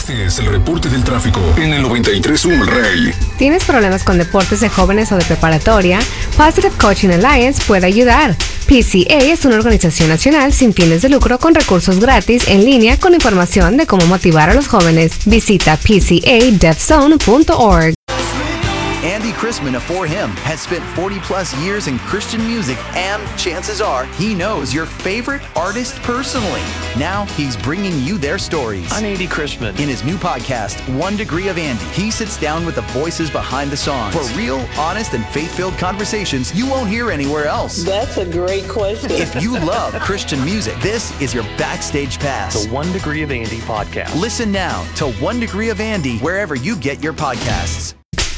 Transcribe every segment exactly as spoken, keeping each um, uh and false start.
Este es el reporte del tráfico en el noventa y tres punto uno El Rey. ¿Tienes problemas con deportes de jóvenes o de preparatoria? Positive Coaching Alliance puede ayudar. P C A es una organización nacional sin fines de lucro con recursos gratis en línea con información de cómo motivar a los jóvenes. Visita p c a deaf zone punto org. Andy Chrisman of For Him has spent forty plus years in Christian music, and chances are he knows your favorite artist personally. Now he's bringing you their stories. I'm Andy Chrisman. In his new podcast, One Degree of Andy, he sits down with the voices behind the songs for real, honest, and faith-filled conversations you won't hear anywhere else. That's a great question. If you love Christian music, this is your backstage pass. The One Degree of Andy podcast. Listen now to One Degree of Andy wherever you get your podcasts.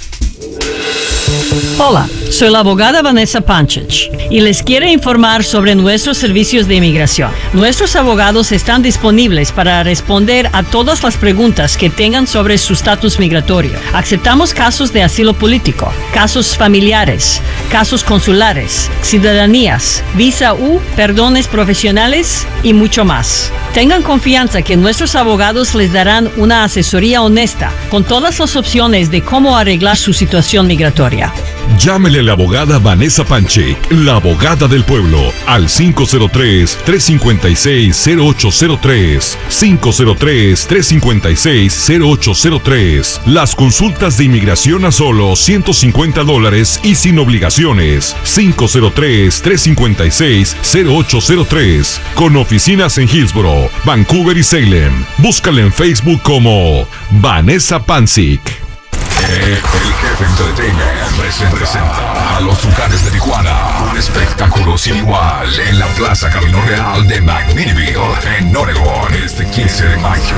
Hola, soy la abogada Vanessa Panchich y les quiero informar sobre nuestros servicios de inmigración. Nuestros abogados están disponibles para responder a todas las preguntas que tengan sobre su estatus migratorio. Aceptamos casos de asilo político, casos familiares, casos consulares, ciudadanías, visa U, perdones profesionales y mucho más. Tengan confianza que nuestros abogados les darán una asesoría honesta con todas las opciones de cómo arreglar su situación migratoria. Llámele a la abogada Vanessa Panchik, la abogada del pueblo, al cinco cero tres, tres cinco seis, cero ocho cero tres, cinco cero tres, tres cinco seis, cero ocho cero tres. Las consultas de inmigración a solo ciento cincuenta dólares y sin obligaciones. cinco cero tres, tres cinco seis, cero ocho cero tres. Con oficinas en Hillsborough, Vancouver y Salem. Búscala en Facebook como Vanessa Panchik. El Jefe Entertainment presenta a los Tucanes de Tijuana, un espectáculo sin igual en la Plaza Camino Real de McMinnville, en Oregon, este quince de mayo.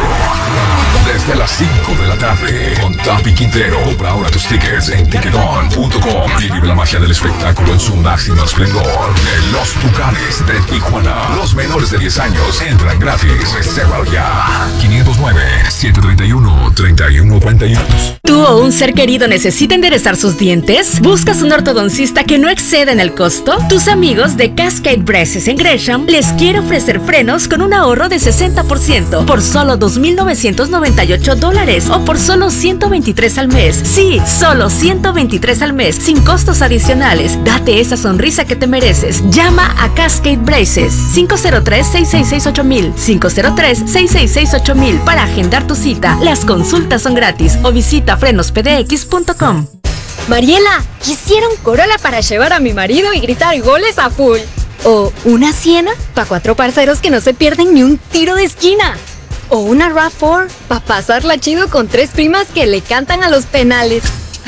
Desde las cinco de la tarde, con Tapi Quintero. Compra ahora tus tickets en ticketon punto com y vive la magia del espectáculo en su máximo esplendor. De los Tucanes de Tijuana. Los menores de diez años entran gratis. Reserva ya. quinientos nueve, setecientos treinta y uno, treinta y uno cuarenta y uno. ¿Tú o un ser querido necesita enderezar sus dientes? ¿Buscas un ortodoncista que no exceda en el costo? Tus amigos de Cascade Braces en Gresham les quiere ofrecer frenos con un ahorro de sesenta por ciento por solo dos mil novecientos noventa y ocho dólares o por solo ciento veintitrés al mes. Sí, solo ciento veintitrés al mes, sin costos adicionales. Date esa sonrisa que te mereces. Llama a Cascade Braces cinco cero tres, seis seis seis, ocho mil, cinco cero tres, seis seis seis, ocho mil para agendar tu cita. Las consultas son gratis o visita frenos p d x punto com. Mariela, quisiera un Corolla para llevar a mi marido y gritar goles a full. O una Siena para cuatro parceros que no se pierden ni un tiro de esquina. O una RAV cuatro para pasarla chido con tres primas que le cantan a los penales.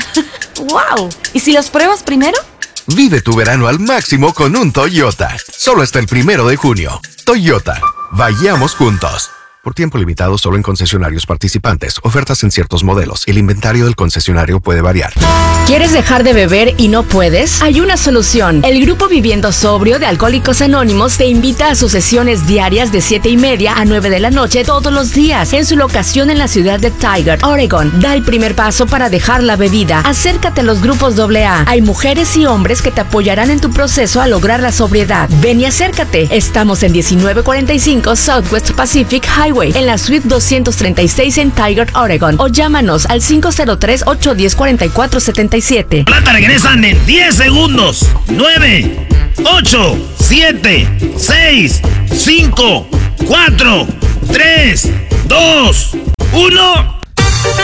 ¡Wow! ¿Y si las pruebas primero? Vive tu verano al máximo con un Toyota. Solo hasta el primero de junio. Toyota. Vayamos juntos. Por tiempo limitado solo en concesionarios participantes. Ofertas en ciertos modelos. El inventario del concesionario puede variar. ¿Quieres dejar de beber y no puedes? Hay una solución. El Grupo Viviendo Sobrio de Alcohólicos Anónimos te invita a sus sesiones diarias de siete y media a nueve de la noche todos los días en su locación en la ciudad de Tigard, Oregon. Da el primer paso para dejar la bebida. Acércate a los grupos doble A. Hay mujeres y hombres que te apoyarán en tu proceso a lograr la sobriedad. Ven y acércate. Estamos en diecinueve cuarenta y cinco Southwest Pacific Highway en la suite doscientos treinta y seis en Tigard, Oregon. O llámanos al cinco cero tres, ocho uno cero, cuatro cuatro siete siete. Plata regresan en diez segundos. nueve, ocho, siete, seis, cinco, cuatro, tres, dos, uno.